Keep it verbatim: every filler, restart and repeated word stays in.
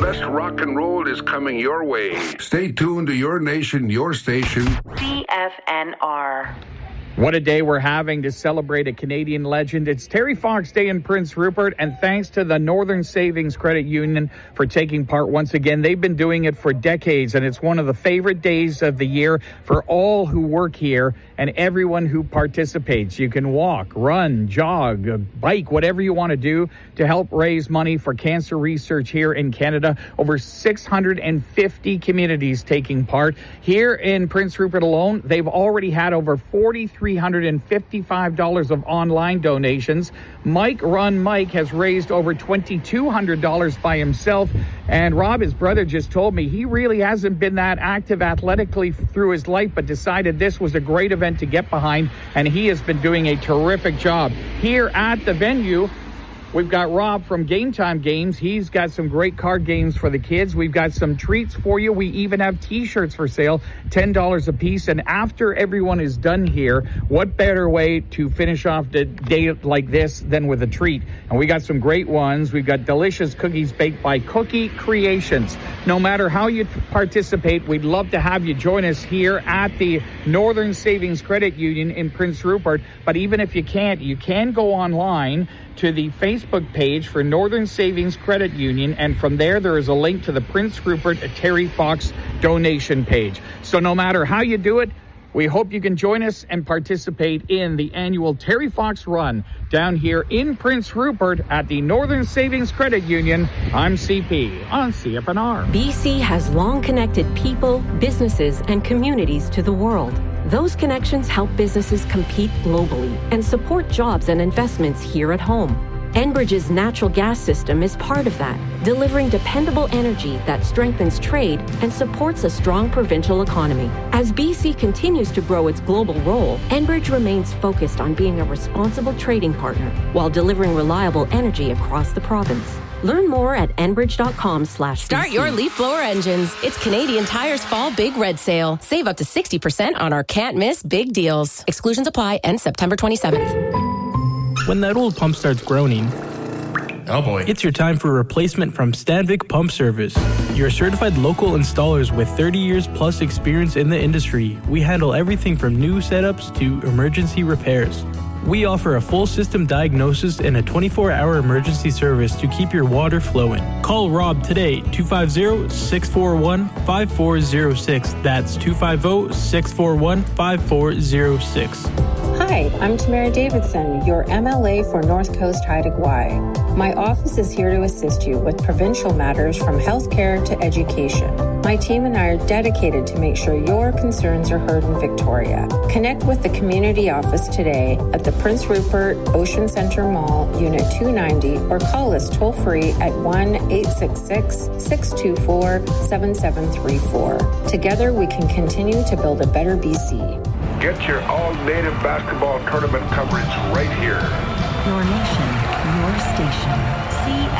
best rock and roll is coming your way. Stay tuned to your nation, your station. C F N R. What a day we're having to celebrate a Canadian legend. It's Terry Fox Day in Prince Rupert, and thanks to the Northern Savings Credit Union for taking part once again. They've been doing it for decades, and it's one of the favorite days of the year for all who work here and everyone who participates. You can walk, run, jog, bike, whatever you want to do to help raise money for cancer research here in Canada. Over six hundred fifty communities taking part. Here in Prince Rupert alone, they've already had over four thousand three hundred fifty-five dollars of online donations. Mike Run Mike has raised over two thousand two hundred dollars by himself. And Rob, his brother, just told me he really hasn't been that active athletically through his life, but decided this was a great event to get behind, and he has been doing a terrific job. Here at the venue, we've got Rob from Game Time Games. He's got some great card games for the kids. We've got some treats for you. We even have T-shirts for sale, ten dollars a piece. And after everyone is done here, what better way to finish off the day like this than with a treat? And we got some great ones. We've got delicious cookies baked by Cookie Creations. No matter how you participate, we'd love to have you join us here at the Northern Savings Credit Union in Prince Rupert. But even if you can't, you can go online to the Facebook page for Northern Savings Credit Union, and from there, there is a link to the Prince Rupert Terry Fox donation page. So no matter how you do it, we hope you can join us and participate in the annual Terry Fox Run down here in Prince Rupert at the Northern Savings Credit Union. I'm C P on C F N R. B C has long connected people, businesses, and communities to the world. Those connections help businesses compete globally and support jobs and investments here at home. Enbridge's natural gas system is part of that, delivering dependable energy that strengthens trade and supports a strong provincial economy. As B C continues to grow its global role, Enbridge remains focused on being a responsible trading partner while delivering reliable energy across the province. Learn more at enbridge.com slash Start your leaf blower engines. It's Canadian Tire's Fall Big Red Sale. Save up to sixty percent on our can't miss big deals. Exclusions apply. End September twenty-seventh. When that old pump starts groaning, oh boy, it's your time for a replacement from Stanvik Pump Service. You're certified local installers with thirty years plus experience in the industry. We handle everything from new setups to emergency repairs. We offer a full system diagnosis and a twenty-four hour emergency service to keep your water flowing. Call Rob today, two five zero, six four one, five four zero six. That's two five zero, six four one, five four zero six. Hi, I'm Tamara Davidson, your M L A for North Coast Haida Gwaii. My office is here to assist you with provincial matters from healthcare to education. My team and I are dedicated to make sure your concerns are heard in Victoria. Connect with the community office today at the Prince Rupert Ocean Centre Mall, Unit two ninety, or call us toll-free at one eight six six, six two four, seven seven three four. Together, we can continue to build a better B C. Get your all-native basketball tournament coverage right here. Your nation, your station. C